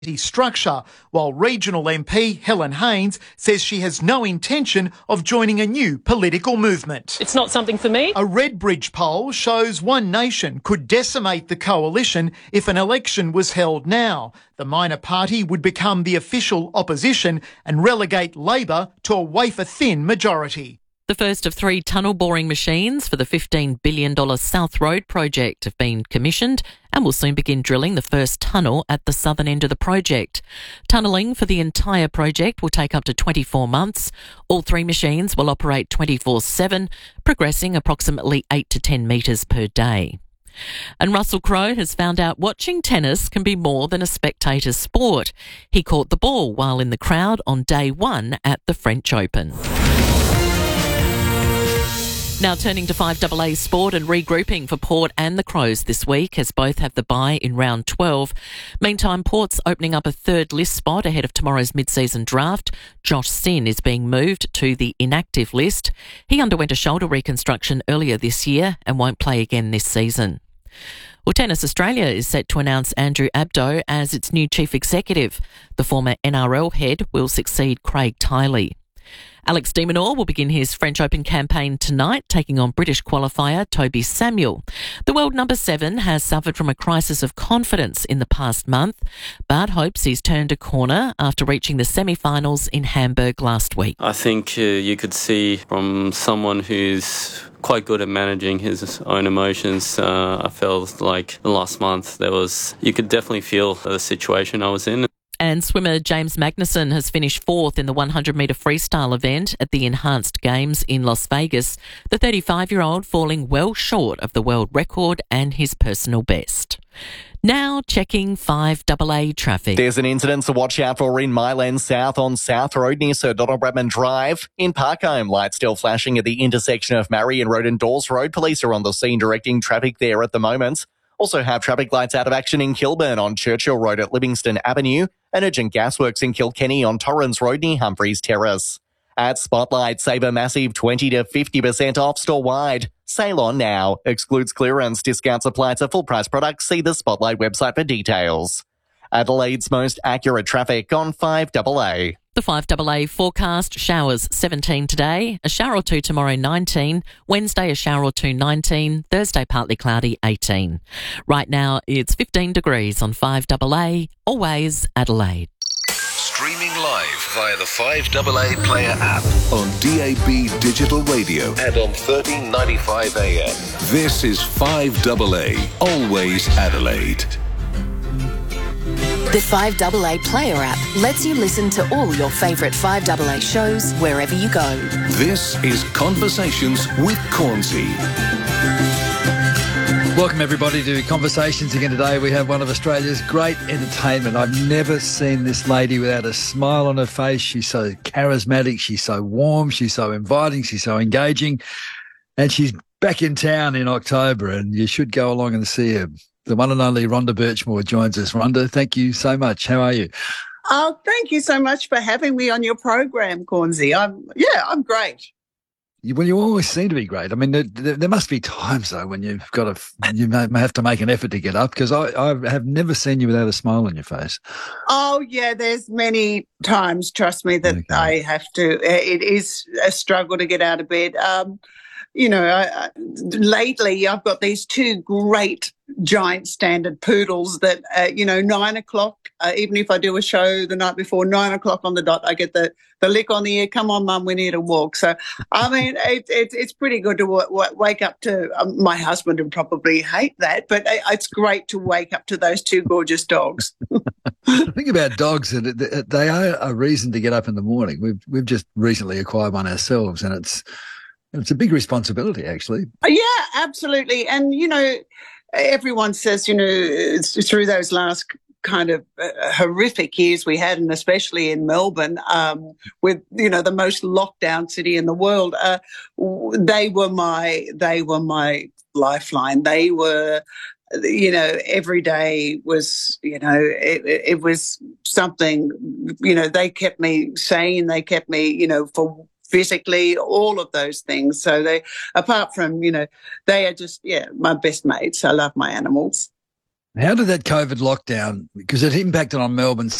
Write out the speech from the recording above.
structure, while regional MP Helen Haines says she has no intention of joining a new political movement. It's not something for me. A Redbridge poll shows One Nation could decimate the coalition if an election was held now. The minor party would become the official opposition and relegate Labor to a wafer-thin majority. The first of 3 tunnel boring machines for the $15 billion South Road project have been commissioned and will soon begin drilling the first tunnel at the southern end of the project. Tunnelling for the entire project will take up to 24 months. All 3 machines will operate 24/7, progressing approximately 8 to 10 metres per day. And Russell Crowe has found out watching tennis can be more than a spectator's sport. He caught the ball while in the crowd on day 1 at the French Open. Now turning to 5AA sport and regrouping for Port and the Crows this week as both have the bye in round 12. Meantime, Port's opening up a third list spot ahead of tomorrow's mid-season draft. Josh Sinn is being moved to the inactive list. He underwent a shoulder reconstruction earlier this year and won't play again this season. Well, Tennis Australia is set to announce Andrew Abdo as its new chief executive. The former NRL head will succeed Craig Tiley. Alex de Minaur will begin his French Open campaign tonight, taking on British qualifier Toby Samuel. The world number 7 has suffered from a crisis of confidence in the past month, but hopes he's turned a corner after reaching the semi-finals in Hamburg last week. I think you could see from someone who's quite good at managing his own emotions. I felt like last month you could definitely feel the situation I was in. And swimmer James Magnussen has finished 4th in the 100-metre freestyle event at the Enhanced Games in Las Vegas, the 35-year-old falling well short of the world record and his personal best. Now checking 5AA traffic. There's an incident to watch out for in Myland South on South Road near Sir Donald Bradman Drive. In Parkholme, lights still flashing at the intersection of Marion Road and Dawes Road. Police are on the scene directing traffic there at the moment. Also have traffic lights out of action in Kilburn on Churchill Road at Livingston Avenue and urgent gasworks in Kilkenny on Torrens Road near Humphreys Terrace. At Spotlight, save a massive 20 to 50% off store-wide. Sale on now. Excludes clearance. Discounts apply to full-price products. See the Spotlight website for details. Adelaide's most accurate traffic on 5AA. The 5AA forecast: showers 17 today, a shower or 2 tomorrow 19, Wednesday a shower or 2 19, Thursday partly cloudy 18. Right now it's 15 degrees on 5AA, always Adelaide. Streaming live via the 5AA Player app on DAB Digital Radio and on 1395 AM. This is 5AA, always Adelaide. The 5AA Player app lets you listen to all your favourite 5AA shows wherever you go. This is Conversations with Cornsey. Welcome everybody to Conversations again today. We have one of Australia's great entertainment. I've never seen this lady without a smile on her face. She's so charismatic, she's so warm, she's so inviting, she's so engaging. And she's back in town in October and you should go along and see her. The one and only Rhonda Birchmore joins us. Rhonda, thank you so much. How are you? Oh, thank you so much for having me on your program, Cornsey. I'm great. Well, you always seem to be great. I mean, there must be times though when you may have to make an effort to get up, because I have never seen you without a smile on your face. Oh yeah, there's many times. Trust me that okay. I have to. It is a struggle to get out of bed. Lately I've got these 2 great giant standard poodles that, 9 o'clock, even if I do a show the night before, 9 o'clock on the dot, I get the lick on the ear, come on, Mum, we need a walk. So, I mean, it's pretty good to wake up to, my husband would probably hate that, but it's great to wake up to those 2 gorgeous dogs. The thing about dogs, they are a reason to get up in the morning. We've just recently acquired one ourselves, and it's a big responsibility, actually. Yeah, absolutely. And, everyone says, through those last kind of horrific years we had, and especially in Melbourne, with, the most lockdown city in the world, they were my lifeline. They were, every day was, it was something, they kept me sane. They kept me, for physically, all of those things. So they, apart from, they are just, my best mates. I love my animals. How did that COVID lockdown, because it impacted on Melbourne